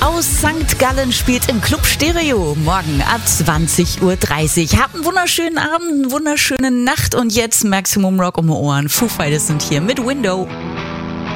aus St. Gallen spielt im Club Stereo morgen ab 20:30 Uhr. Habt einen wunderschönen Abend, eine wunderschöne Nacht und jetzt Maximum Rock um die Ohren. Foo Fighters sind hier mit Window.